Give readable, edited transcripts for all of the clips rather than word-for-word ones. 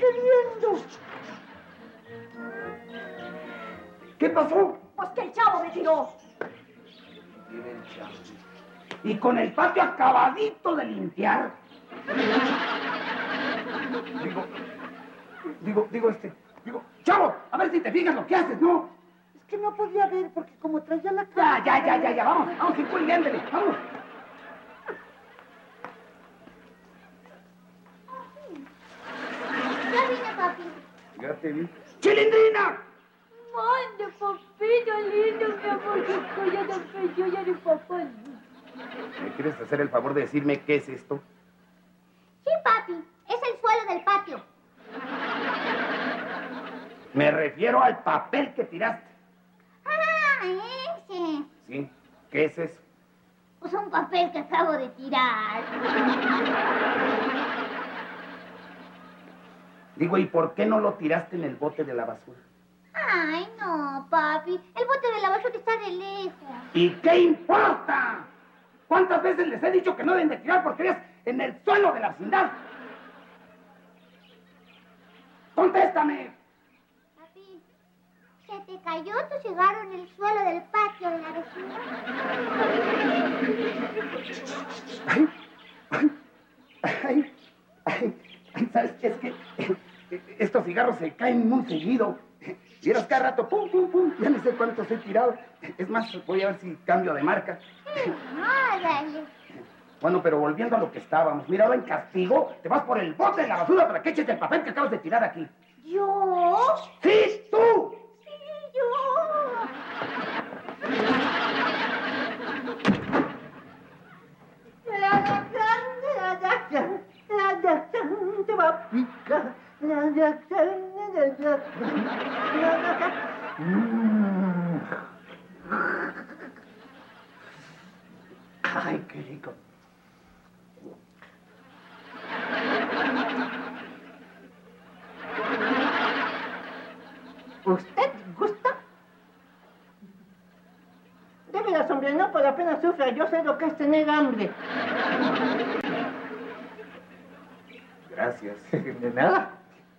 sucediendo? ¿Qué pasó? Pues que el chavo me tiró. Y con el patio acabadito de limpiar. Digo, chavo, a ver si te fijas lo que haces, ¿no? Es que no podía ver porque como traía la cara... Ya, vamos, circuléndele, vamos. Ya vine, papi. Ya te vi. ¡Chilindrina! Mande, papito lindo, mi amorcito, ya no soy yo, ya ni papá. ¿Me quieres hacer el favor de decirme qué es esto? Sí, papi, es el suelo del patio. Me refiero al papel que tiraste. Ah, ese. ¿Sí? ¿Qué es eso? Pues un papel que acabo de tirar. Digo, ¿y por qué no lo tiraste en el bote de la basura? Ay, no, papi. El bote de la basura está de lejos. ¿Y qué importa? ¿Cuántas veces les he dicho que no deben de tirar porquerías en el suelo de la vecindad? ¡Contéstame! Papi, ¿se te cayó tu cigarro en el suelo del patio de la vecina? ¿Sabes qué? Es que estos cigarros se caen muy seguido. Vieras cada rato, pum, pum, pum. Ya no sé cuántos he tirado. Es más, voy a ver si cambio de marca. Órale. Bueno, pero volviendo a lo que estábamos. Mira, ahora en castigo te vas por el bote de la basura para que eches el papel que acabas de tirar aquí. ¿Yo? ¡Sí, tú! Sí, yo. Te va a picar. Ay, qué rico. ¿Usted gusta? De veras, hombre, no por la pena sufra. Yo sé lo que es tener hambre. Gracias. De nada.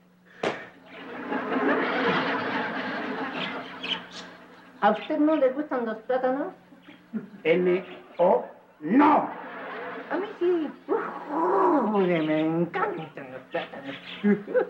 ¿A usted no le gustan los plátanos? N-O, no. A mí sí. Me encantan los plátanos.